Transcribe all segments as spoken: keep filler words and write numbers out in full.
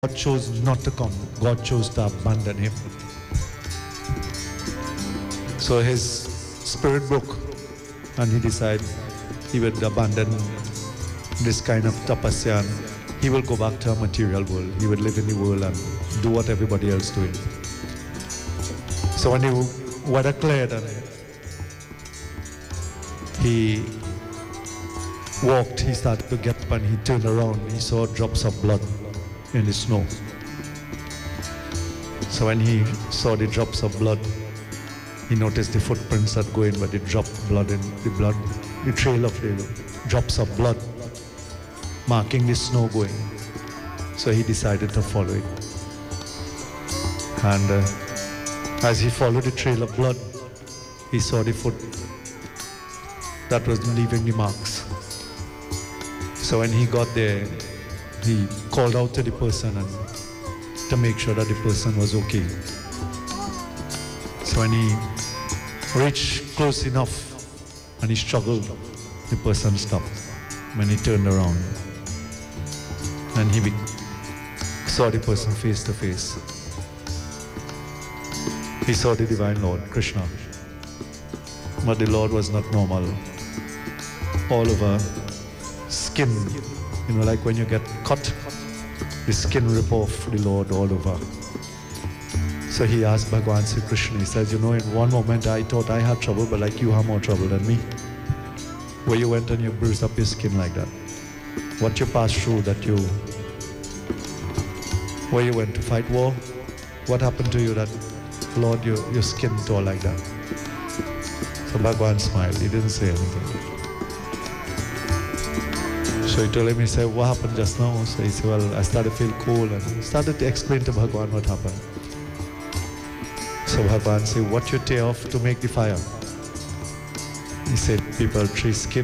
God chose not to come. God chose to abandon him. So his spirit broke and he decided he would abandon this kind of tapasya and he will go back to a material world. He would live in the world and do what everybody else doing. So when the weather cleared and he walked, he started to get up and he turned around. He saw drops of blood in the snow. So when he saw the drops of blood, he noticed the footprints that go in where the drop blood in the blood, the trail of the drops of blood marking the snow going. So he decided to follow it. And uh, as he followed the trail of blood, he saw the foot that was leaving the marks. So when he got there, he called out to the person and to make sure that the person was okay. So when he reached close enough and he struggled, the person stopped. When he turned around and he be- saw the person face to face, he saw the Divine Lord, Krishna. But the Lord was not normal. All over skin, you know, like when you get cut, the skin rip off the Lord all over. So he asked Bhagavan Sri Krishna, he says, you know, in one moment I thought I had trouble, but like you have more trouble than me. Where you went and you bruised up your skin like that. What you passed through that you, where you went to fight war, what happened to you that, Lord, your, your skin tore like that? So Bhagavan smiled, he didn't say anything. So he told him, he said, what happened just now? So he said, well, I started to feel cold and started to explain to Bhagavan what happened. So Bhagavan said, what you tear off to make the fire? He said, people tree skin.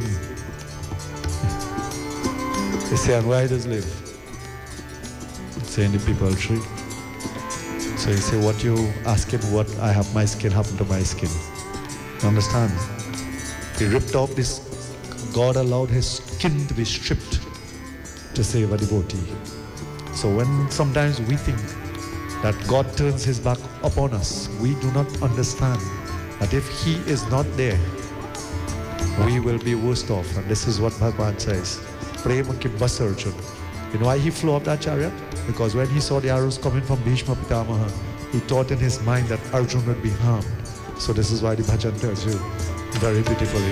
He said, and where does it live? He said, in the people tree. So he said, what you ask him, what I have my skin happened to my skin. You understand? He ripped off this, God allowed his skin to be stripped to save a devotee. So when sometimes we think that God turns his back upon us, we do not understand that if he is not there, we will be worse off. And this is what Bhagavan says. Prema Kimbasa Arjuna. You know why he flew up that chariot? Because when he saw the arrows coming from Bhishma Pitamaha, he thought in his mind that Arjuna would be harmed. So this is why the bhajan tells you very beautifully.